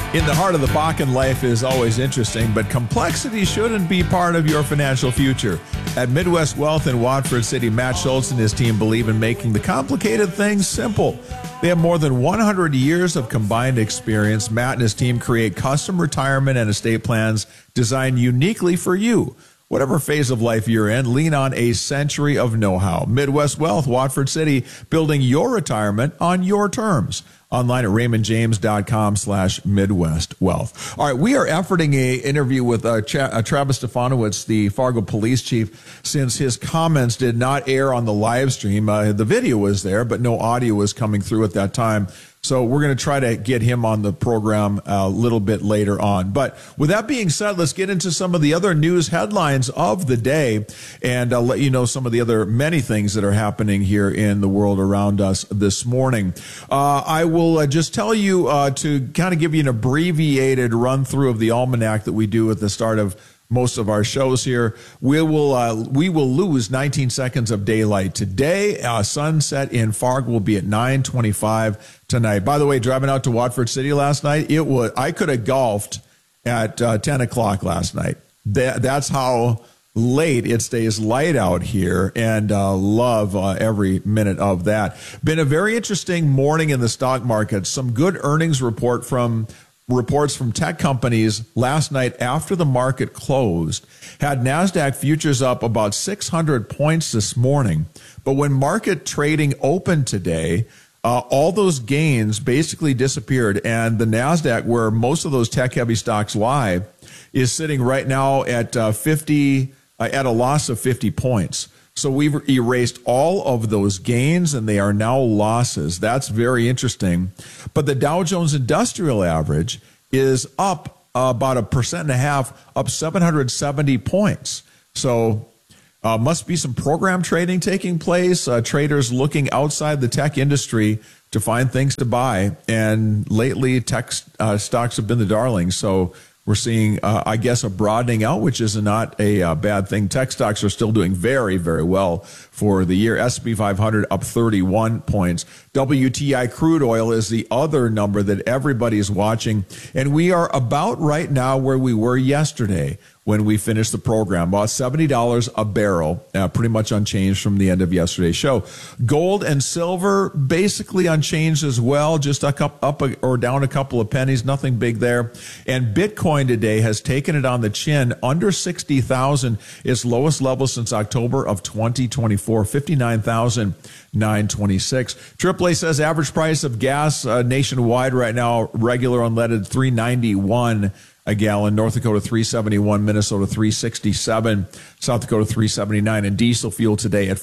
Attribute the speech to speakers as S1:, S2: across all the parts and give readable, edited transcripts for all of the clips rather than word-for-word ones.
S1: In the heart of the Bakken, life is always interesting, but complexity shouldn't be part of your financial future. At Midwest Wealth in Watford City, Matt Schultz and his team believe in making the complicated things simple. They have more than 100 years of combined experience. Matt and his team create custom retirement and estate plans designed uniquely for you. Whatever phase of life you're in, lean on a century of know-how. Midwest Wealth, Watford City, building your retirement on your terms. Online at raymondjames.com/Midwest Wealth. All right, we are efforting a interview with Travis Stefanowicz, the Fargo police chief, since his comments did not air on the live stream. The video was there, but no audio was coming through at that time. So we're going to try to get him on the program a little bit later on. But with that being said, let's get into some of the other news headlines of the day, and I'll let you know some of the other many things that are happening here in the world around us this morning. I will just tell you to kind of give you an abbreviated run through of the almanac that we do at the start of most of our shows here. We will lose 19 seconds of daylight today. Sunset in Fargo will be at 9:25 tonight. By the way, driving out to Watford City last night, I could have golfed at 10 o'clock last night. That's how late it stays light out here, and love every minute of that. Been a very interesting morning in the stock market. Some good earnings reports from tech companies last night after the market closed had NASDAQ futures up about 600 points this morning. But when market trading opened today, all those gains basically disappeared, and the NASDAQ, where most of those tech-heavy stocks lie, is sitting right now at at a loss of 50 points. So we've erased all of those gains, and they are now losses. That's very interesting. But the Dow Jones Industrial Average is up about 1.5%, up 770 points. So must be some program trading taking place, traders looking outside the tech industry to find things to buy. And lately, tech stocks have been the darling. So we're seeing, I guess, a broadening out, which is not a bad thing. Tech stocks are still doing very, very well for the year. S&P 500 up 31 points. WTI crude oil is the other number that everybody's watching. And we are about right now where we were yesterday when we finished the program, about $70 a barrel, pretty much unchanged from the end of yesterday's show. Gold and silver basically unchanged as well, just up or down a couple of pennies, nothing big there. And Bitcoin today has taken it on the chin, under 60,000, its lowest level since October of 2024, 59,926. AAA says average price of gas nationwide right now, regular unleaded, $3.91 a gallon. North Dakota $3.71, Minnesota $3.67, South Dakota $3.79, and diesel fuel today at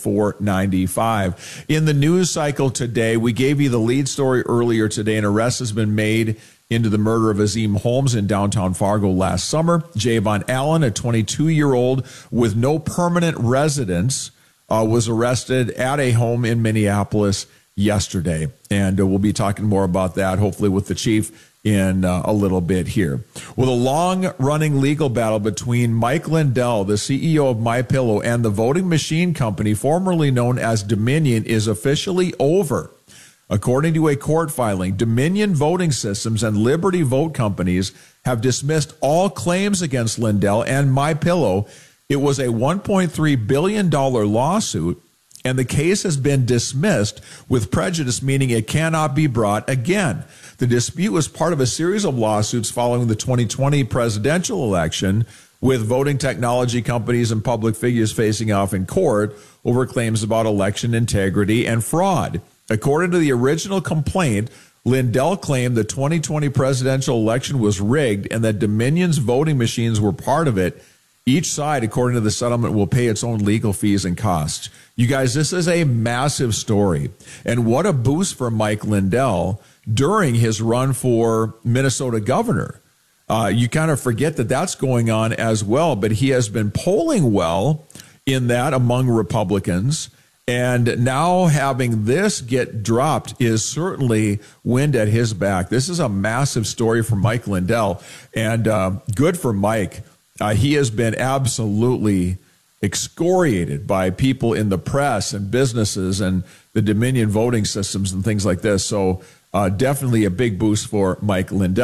S1: $4.95. In the news cycle today, we gave you the lead story earlier today. An arrest has been made into the murder of Azim Holmes in downtown Fargo last summer. Javon Allen, a 22-year-old with no permanent residence, was arrested at a home in Minneapolis yesterday. And we'll be talking more about that, hopefully with the chief, in a little bit here. Well, the long-running legal battle between Mike Lindell, the CEO of MyPillow, and the voting machine company, formerly known as Dominion, is officially over. According to a court filing, Dominion Voting Systems and Liberty Vote Companies have dismissed all claims against Lindell and MyPillow. It was a $1.3 billion lawsuit, and the case has been dismissed with prejudice, meaning it cannot be brought again. The dispute was part of a series of lawsuits following the 2020 presidential election, with voting technology companies and public figures facing off in court over claims about election integrity and fraud. According to the original complaint, Lindell claimed the 2020 presidential election was rigged and that Dominion's voting machines were part of it. Each side, according to the settlement, will pay its own legal fees and costs. You guys, this is a massive story. And what a boost for Mike Lindell during his run for Minnesota governor. You kind of forget that that's going on as well, but he has been polling well in that among Republicans. And now having this get dropped is certainly wind at his back. This is a massive story for Mike Lindell, and good for Mike. He has been absolutely excoriated by people in the press and businesses and the Dominion voting systems and things like this. So definitely a big boost for Mike Lindell.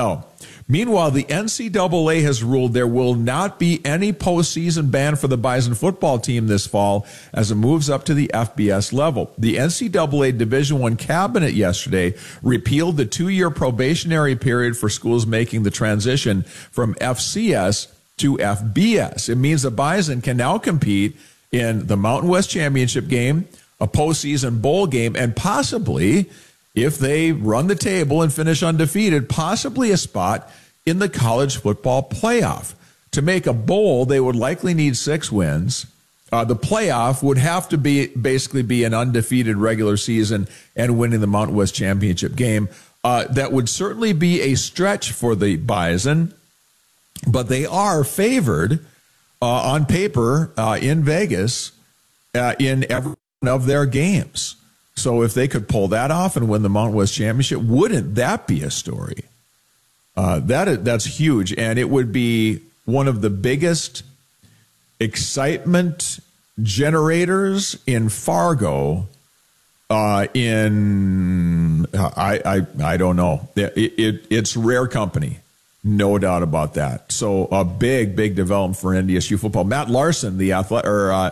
S1: Meanwhile, the NCAA has ruled there will not be any postseason ban for the Bison football team this fall as it moves up to the FBS level. The NCAA Division I cabinet yesterday repealed the 2-year probationary period for schools making the transition from FCS to FBS. It means the Bison can now compete in the Mountain West Championship game, a postseason bowl game, and possibly, if they run the table and finish undefeated, possibly a spot in the college football playoff. To make a bowl, they would likely need 6 wins. The playoff would have to basically be an undefeated regular season and winning the Mountain West Championship game. That would certainly be a stretch for the Bison, but they are favored on paper in Vegas in every one of their games. So if they could pull that off and win the Mountain West Championship, wouldn't that be a story? That's huge, and it would be one of the biggest excitement generators in Fargo. I don't know. It's rare company. No doubt about that. So a big development for NDSU football. Matt Larson, the athletic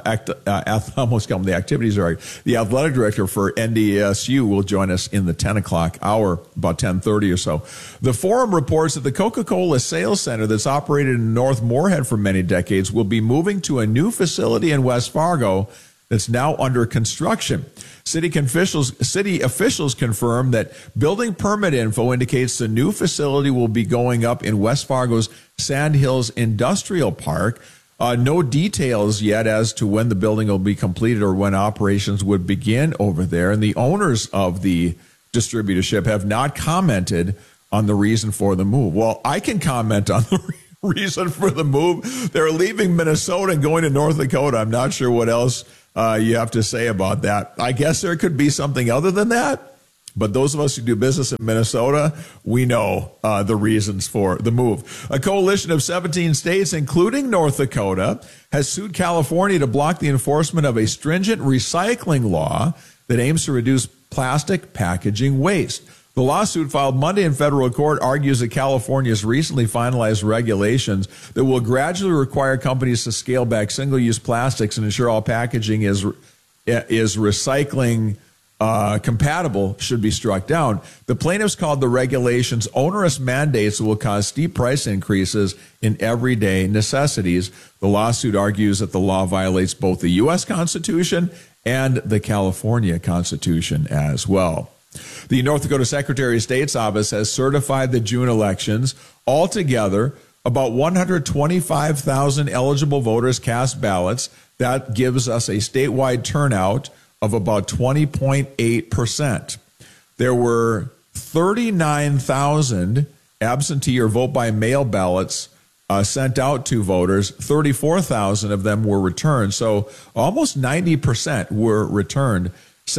S1: director for NDSU, will join us in the 10 o'clock hour, about 10:30 or so. The Forum reports that the Coca-Cola sales center that's operated in North Moorhead for many decades will be moving to a new facility in West Fargo that's now under construction. City officials confirm that building permit info indicates the new facility will be going up in West Fargo's Sand Hills Industrial Park. No details yet as to when the building will be completed or when operations would begin over there. And the owners of the distributorship have not commented on the reason for the move. Well, I can comment on the reason for the move. They're leaving Minnesota and going to North Dakota. I'm not sure what else you have to say about that. I guess there could be something other than that, but those of us who do business in Minnesota, we know the reasons for the move. A coalition of 17 states, including North Dakota, has sued California to block the enforcement of a stringent recycling law that aims to reduce plastic packaging waste. The lawsuit filed Monday in federal court argues that California's recently finalized regulations that will gradually require companies to scale back single-use plastics and ensure all packaging is recycling compatible should be struck down. The plaintiffs called the regulations onerous mandates that will cause steep price increases in everyday necessities. The lawsuit argues that the law violates both the U.S. Constitution and the California Constitution as well. The North Dakota Secretary of State's office has certified the June elections. Altogether, about 125,000 eligible voters cast ballots. That gives us a statewide turnout of about 20.8%. There were 39,000 absentee or vote by mail ballots sent out to voters. 34,000 of them were returned. So almost 90% were returned.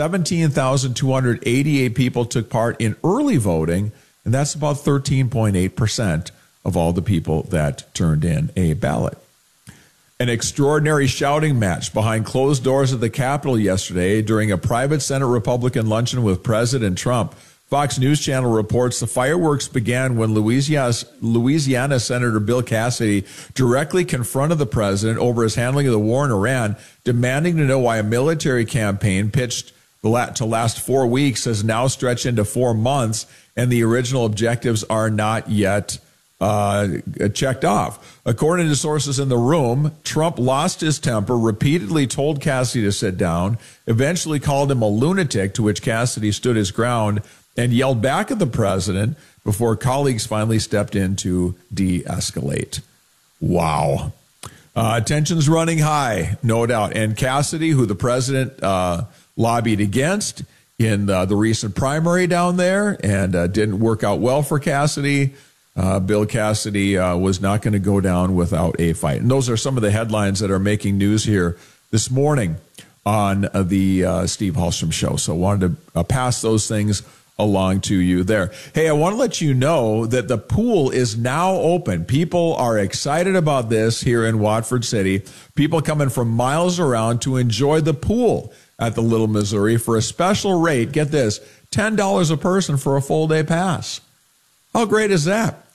S1: 17,288 people took part in early voting, and that's about 13.8% of all the people that turned in a ballot. An extraordinary shouting match behind closed doors at the Capitol yesterday during a private Senate Republican luncheon with President Trump. Fox News Channel reports the fireworks began when Louisiana Senator Bill Cassidy directly confronted the president over his handling of the war in Iran, demanding to know why a military campaign pitched to last 4 weeks has now stretched into 4 months, and the original objectives are not yet checked off. According to sources in the room, Trump lost his temper, repeatedly told Cassidy to sit down, eventually called him a lunatic, to which Cassidy stood his ground and yelled back at the president before colleagues finally stepped in to de-escalate. Wow. Tensions running high, no doubt. And Cassidy, who the president lobbied against in the recent primary down there and didn't work out well for Cassidy, Bill Cassidy was not going to go down without a fight. And those are some of the headlines that are making news here this morning on the Steve Hallstrom Show. So I wanted to pass those things along to you there. Hey, I want to let you know that the pool is now open. People are excited about this here in Watford City. People coming from miles around to enjoy the pool at the Little Missouri for a special rate. Get this, $10 a person for a full day pass. How great is that?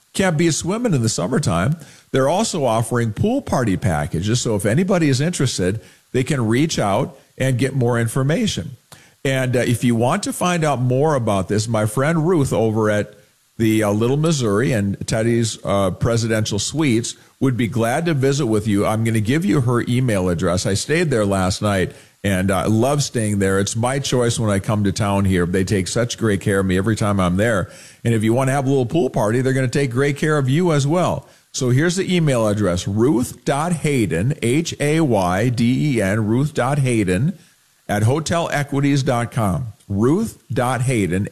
S1: Can't be swimming in the summertime. They're also offering pool party packages. So if anybody is interested, they can reach out and get more information. And if you want to find out more about this, my friend Ruth over at the Little Missouri and Teddy's Presidential Suites would be glad to visit with you. I'm going to give you her email address. I stayed there last night, and I love staying there. It's my choice when I come to town here. They take such great care of me every time I'm there. And if you want to have a little pool party, they're going to take great care of you as well. So here's the email address, ruth.hayden, Hayden, ruth.hayden at hotelequities.com. Ruth.hayden,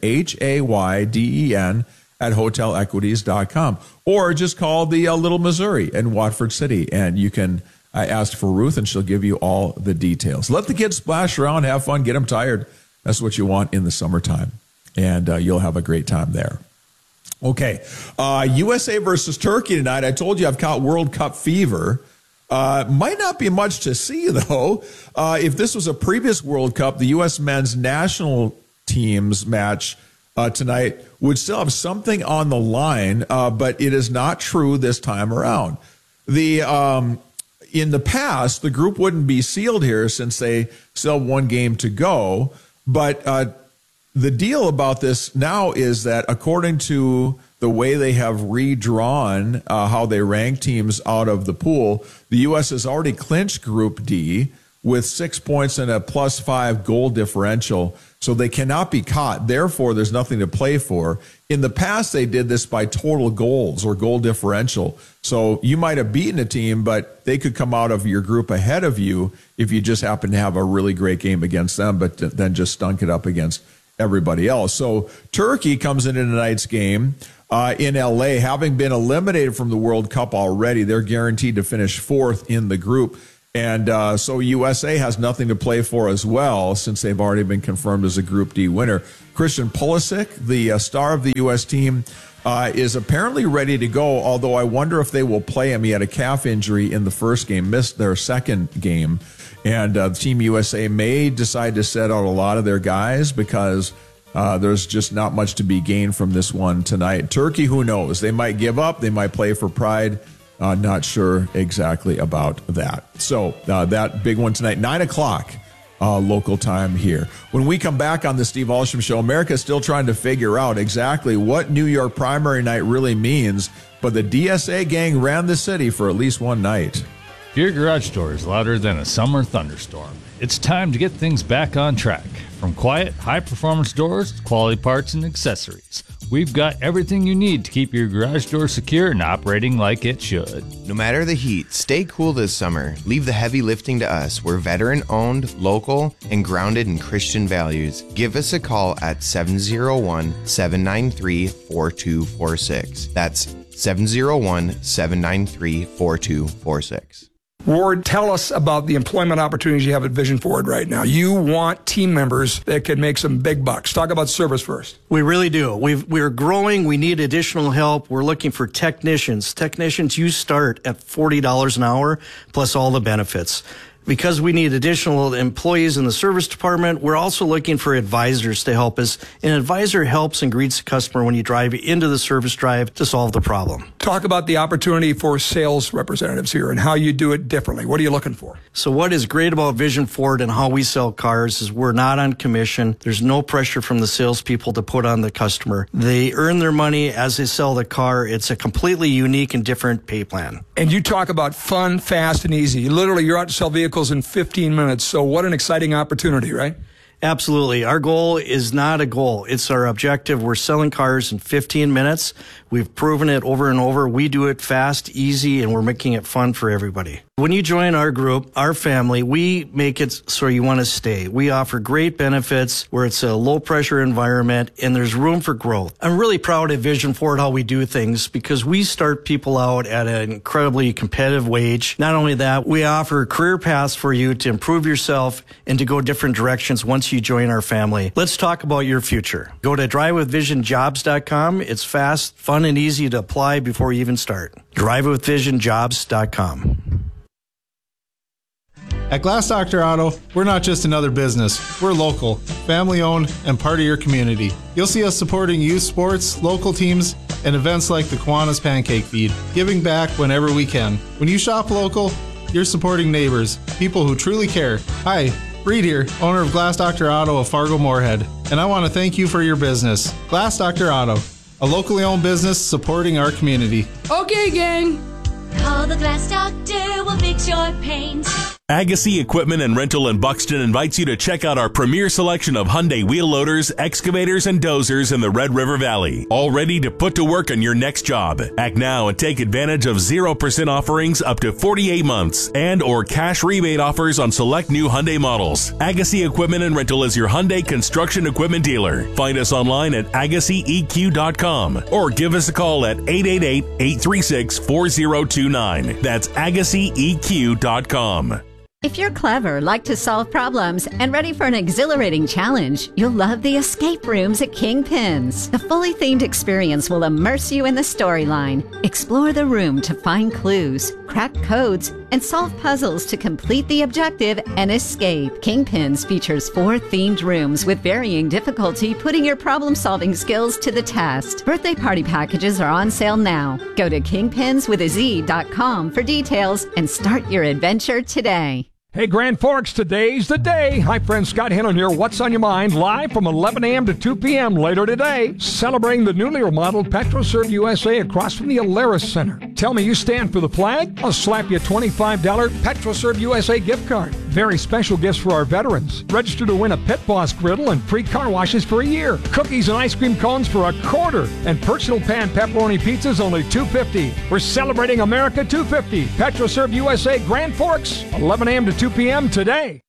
S1: Hayden at hotelequities.com. Or just call the Little Missouri in Watford City, and you can ask for Ruth, and she'll give you all the details. Let the kids splash around, have fun, get them tired. That's what you want in the summertime, and you'll have a great time there. Okay, USA versus Turkey tonight. I told you I've caught World Cup fever. Might not be much to see, though. If this was a previous World Cup, the U.S. men's national team's match tonight would still have something on the line, but it is not true this time around. In the past, the group wouldn't be sealed here since they still have one game to go, but the deal about this now is that according to the way they have redrawn how they rank teams out of the pool, the U.S. has already clinched Group D with 6 points and a +5 goal differential, so they cannot be caught. Therefore, there's nothing to play for. In the past, they did this by total goals or goal differential. So you might have beaten a team, but they could come out of your group ahead of you if you just happen to have a really great game against them, but then just stunk it up against everybody else. So Turkey comes into tonight's game in L.A. Having been eliminated from the World Cup already, they're guaranteed to finish fourth in the group. And so USA has nothing to play for as well, since they've already been confirmed as a Group D winner. Christian Pulisic, the star of the U.S. team, is apparently ready to go, although I wonder if they will play him. He had a calf injury in the first game, missed their second game. And Team USA may decide to set out a lot of their guys because there's just not much to be gained from this one tonight. Turkey, who knows? They might give up. They might play for pride. Not sure exactly about that. So that big one tonight, 9 o'clock local time here. When we come back on the Steve Alsham Show, America's still trying to figure out exactly what New York primary night really means, but the DSA gang ran the city for at least one night.
S2: Your garage door is louder than a summer thunderstorm. It's time to get things back on track. From quiet, high-performance doors to quality parts and accessories, we've got everything you need to keep your garage door secure and operating like it should.
S3: No matter the heat, stay cool this summer. Leave the heavy lifting to us. We're veteran-owned, local, and grounded in Christian values. Give us a call at 701-793-4246. That's 701-793-4246.
S4: Ward, tell us about the employment opportunities you have at Vision Ford right now. You want team members that can make some big bucks. Talk about service first.
S5: We really do. We're growing. We need additional help. We're looking for technicians. Technicians, you start at $40 an hour plus all the benefits. Because we need additional employees in the service department, we're also looking for advisors to help us. An advisor helps and greets the customer when you drive into the service drive to solve the problem.
S4: Talk about the opportunity for sales representatives here and how you do it differently. What are you looking for?
S5: So what is great about Vision Ford and how we sell cars is we're not on commission. There's no pressure from the salespeople to put on the customer. They earn their money as they sell the car. It's a completely unique and different pay plan.
S4: And you talk about fun, fast, and easy. Literally, you're out to sell vehicles in 15 minutes. So what an exciting opportunity, right?
S5: Absolutely. Our goal is not a goal. It's our objective. We're selling cars in 15 minutes. We've proven it over and over. We do it fast, easy, and we're making it fun for everybody. When you join our group, our family, we make it so you want to stay. We offer great benefits where it's a low-pressure environment and there's room for growth. I'm really proud of Vision Ford how we do things because we start people out at an incredibly competitive wage. Not only that, we offer career paths for you to improve yourself and to go different directions once you join our family. Let's talk about your future. Go to drivewithvisionjobs.com. It's fast, fun, and easy to apply before you even start. drivewithvisionjobs.com.
S6: At Glass Doctor Auto, we're not just another business. We're local, family-owned, and part of your community. You'll see us supporting youth sports, local teams, and events like the Kiwanis Pancake Feed, giving back whenever we can. When you shop local, you're supporting neighbors, people who truly care. Hi, Reed here, owner of Glass Doctor Auto of Fargo Moorhead, and I want to thank you for your business. Glass Doctor Auto, a locally owned business supporting our community.
S7: Okay, gang.
S8: Call the Glass Doctor, we'll fix your paint.
S9: Agassi Equipment and Rental in Buxton invites you to check out our premier selection of Hyundai wheel loaders, excavators, and dozers in the Red River Valley. All ready to put to work on your next job. Act now and take advantage of 0% offerings up to 48 months and or cash rebate offers on select new Hyundai models. Agassi Equipment and Rental is your Hyundai construction equipment dealer. Find us online at AgassiEQ.com or give us a call at 888-836-4029. That's AgassiEQ.com.
S10: If you're clever, like to solve problems, and ready for an exhilarating challenge, you'll love the escape rooms at Kingpins. The fully themed experience will immerse you in the storyline. Explore the room to find clues, crack codes, and solve puzzles to complete the objective and escape. Kingpins features 4 themed rooms with varying difficulty, putting your problem-solving skills to the test. Birthday party packages are on sale now. Go to kingpinswithaz.com for details and start your adventure today.
S11: Hey, Grand Forks, today's the day. Hi, friends. Scott Hennon here. What's on your mind? Live from 11 a.m. to 2 p.m. later today, celebrating the newly remodeled PetroServe USA across from the Alaris Center. Tell me you stand for the flag, I'll slap you a $25 PetroServe USA gift card. Very special gifts for our veterans. Register to win a Pit Boss griddle and free car washes for a year. Cookies and ice cream cones for $1.25. And personal pan pepperoni pizzas only $2.50. We're celebrating America 250. PetroServe USA, Grand Forks, 11 a.m. to 2 p.m. today.